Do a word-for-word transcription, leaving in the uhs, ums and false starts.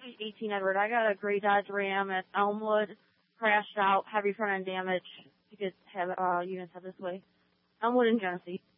eighteen Edward. I got a gray Dodge Ram at Elmwood, crashed out, heavy front end damage. You could have uh, units head this way. Elmwood in Genesee.